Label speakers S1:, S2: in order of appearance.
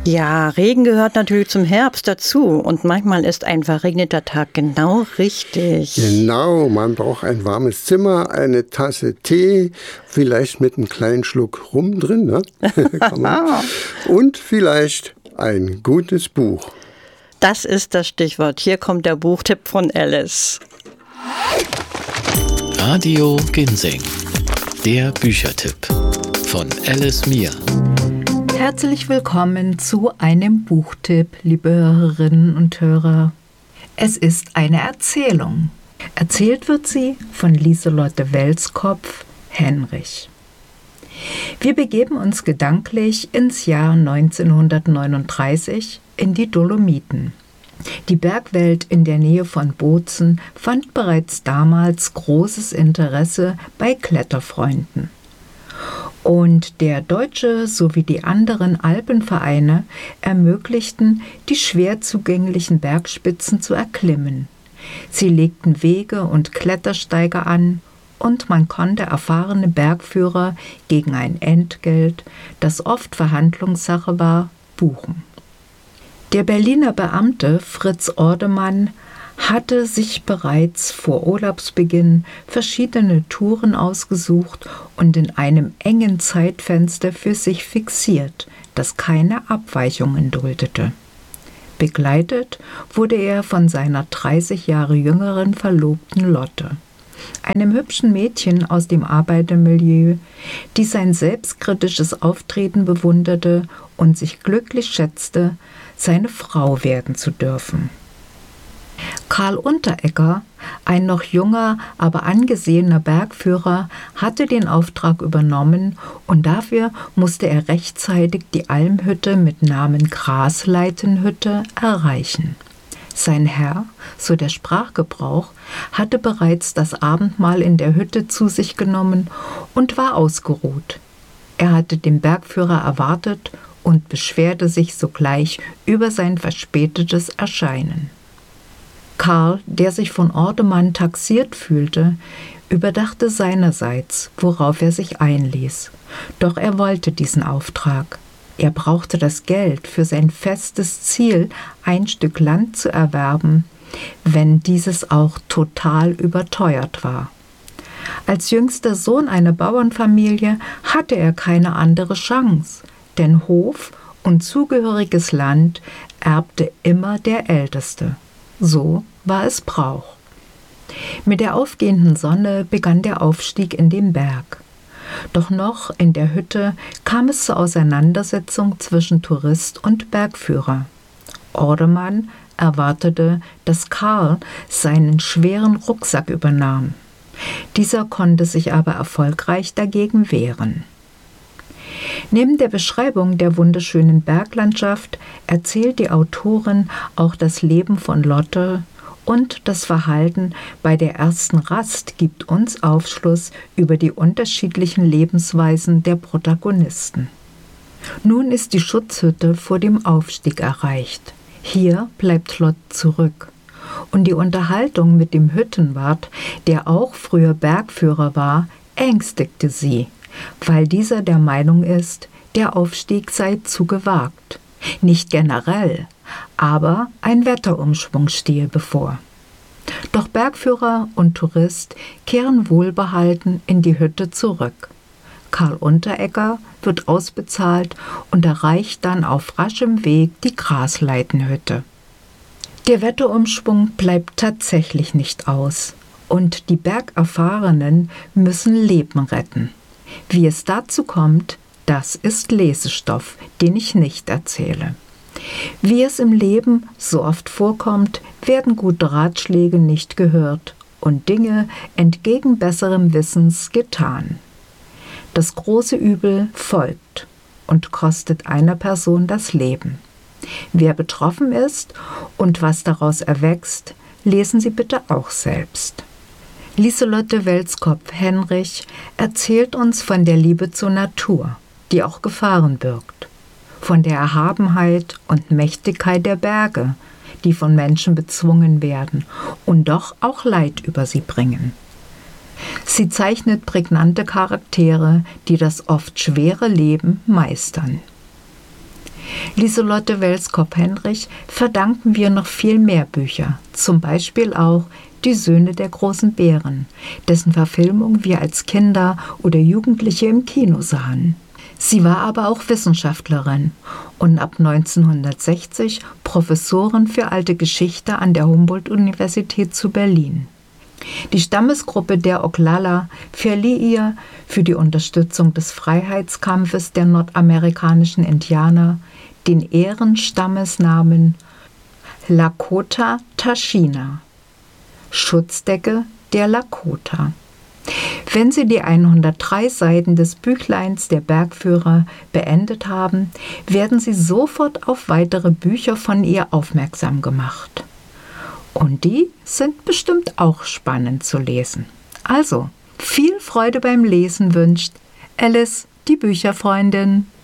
S1: Ja, Regen gehört natürlich zum Herbst dazu und manchmal ist ein verregneter Tag genau richtig.
S2: Genau, man braucht ein warmes Zimmer, eine Tasse Tee, vielleicht mit einem kleinen Schluck Rum drin, ne? Kann man. Und vielleicht ein gutes Buch.
S1: Das ist das Stichwort. Hier kommt der Buchtipp von Alice.
S3: Radio Ginseng, der Büchertipp von Alice Mier.
S4: Herzlich willkommen zu einem Buchtipp, liebe Hörerinnen und Hörer. Es ist eine Erzählung. Erzählt wird sie von Lieselotte Welskopf, Henrich. Wir begeben uns gedanklich ins Jahr 1939 in die Dolomiten. Die Bergwelt in der Nähe von Bozen fand bereits damals großes Interesse bei Kletterfreunden. Und der deutsche sowie die anderen Alpenvereine ermöglichten, die schwer zugänglichen Bergspitzen zu erklimmen. Sie legten Wege und Klettersteige an und man konnte erfahrene Bergführer gegen ein Entgelt, das oft Verhandlungssache war, buchen. Der Berliner Beamte Fritz Ordemann hatte sich bereits vor Urlaubsbeginn verschiedene Touren ausgesucht und in einem engen Zeitfenster für sich fixiert, das keine Abweichungen duldete. Begleitet wurde er von seiner 30 Jahre jüngeren Verlobten Lotte, einem hübschen Mädchen aus dem Arbeitermilieu, die sein selbstkritisches Auftreten bewunderte und sich glücklich schätzte, seine Frau werden zu dürfen. Karl Unteregger, ein noch junger, aber angesehener Bergführer, hatte den Auftrag übernommen und dafür musste er rechtzeitig die Almhütte mit Namen Grasleitenhütte erreichen. Sein Herr, so der Sprachgebrauch, hatte bereits das Abendmahl in der Hütte zu sich genommen und war ausgeruht. Er hatte den Bergführer erwartet und beschwerte sich sogleich über sein verspätetes Erscheinen. Karl, der sich von Ordemann taxiert fühlte, überdachte seinerseits, worauf er sich einließ. Doch er wollte diesen Auftrag. Er brauchte das Geld für sein festes Ziel, ein Stück Land zu erwerben, wenn dieses auch total überteuert war. Als jüngster Sohn einer Bauernfamilie hatte er keine andere Chance, denn Hof und zugehöriges Land erbte immer der Älteste. So war es Brauch. Mit der aufgehenden Sonne begann der Aufstieg in den Berg. Doch noch in der Hütte kam es zur Auseinandersetzung zwischen Tourist und Bergführer. Ordemann erwartete, dass Karl seinen schweren Rucksack übernahm. Dieser konnte sich aber erfolgreich dagegen wehren. Neben der Beschreibung der wunderschönen Berglandschaft erzählt die Autorin auch das Leben von Lotte und das Verhalten bei der ersten Rast gibt uns Aufschluss über die unterschiedlichen Lebensweisen der Protagonisten. Nun ist die Schutzhütte vor dem Aufstieg erreicht. Hier bleibt Lotte zurück. Und die Unterhaltung mit dem Hüttenwart, der auch früher Bergführer war, ängstigte sie, weil dieser der Meinung ist, der Aufstieg sei zu gewagt. Nicht generell, aber ein Wetterumschwung stehe bevor. Doch Bergführer und Tourist kehren wohlbehalten in die Hütte zurück. Karl Unteregger wird ausbezahlt und erreicht dann auf raschem Weg die Grasleitenhütte. Der Wetterumschwung bleibt tatsächlich nicht aus und die Bergerfahrenen müssen Leben retten. Wie es dazu kommt, das ist Lesestoff, den ich nicht erzähle. Wie es im Leben so oft vorkommt, werden gute Ratschläge nicht gehört und Dinge entgegen besserem Wissens getan. Das große Übel folgt und kostet einer Person das Leben. Wer betroffen ist und was daraus erwächst, lesen Sie bitte auch selbst. Lieselotte Welskopf Henrich erzählt uns von der Liebe zur Natur, die auch Gefahren birgt, von der Erhabenheit und Mächtigkeit der Berge, die von Menschen bezwungen werden und doch auch Leid über sie bringen. Sie zeichnet prägnante Charaktere, die das oft schwere Leben meistern. Lieselotte Welskop-Henrich verdanken wir noch viel mehr Bücher, zum Beispiel auch Die Söhne der großen Bären, dessen Verfilmung wir als Kinder oder Jugendliche im Kino sahen. Sie war aber auch Wissenschaftlerin und ab 1960 Professorin für alte Geschichte an der Humboldt-Universität zu Berlin. Die Stammesgruppe der Oglala verlieh ihr für die Unterstützung des Freiheitskampfes der nordamerikanischen Indianer den Ehrenstammesnamen Lakota Tashina, Schutzdecke der Lakota. Wenn Sie die 103 Seiten des Büchleins der Bergführer beendet haben, werden Sie sofort auf weitere Bücher von ihr aufmerksam gemacht. Und die sind bestimmt auch spannend zu lesen. Also, viel Freude beim Lesen wünscht Alice, die Bücherfreundin.